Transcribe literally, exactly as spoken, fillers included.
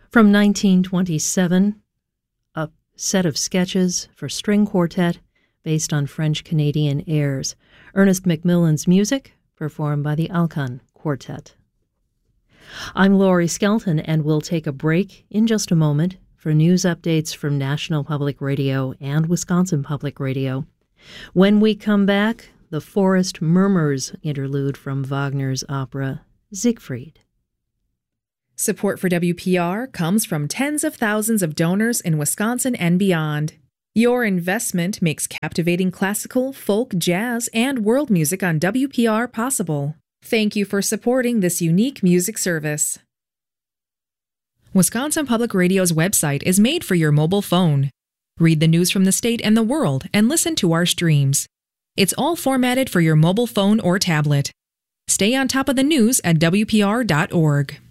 From nineteen twenty-seven, a set of sketches for string quartet based on French-Canadian airs. Ernest Macmillan's music, performed by the Alkan Quartet. I'm Laurie Skelton, and we'll take a break in just a moment for news updates from National Public Radio and Wisconsin Public Radio. When we come back, the Forest Murmurs interlude from Wagner's opera Siegfried. Support for W P R comes from tens of thousands of donors in Wisconsin and beyond. Your investment makes captivating classical, folk, jazz, and world music on W P R possible. Thank you for supporting this unique music service. Wisconsin Public Radio's website is made for your mobile phone. Read the news from the state and the world and listen to our streams. It's all formatted for your mobile phone or tablet. Stay on top of the news at W P R dot org.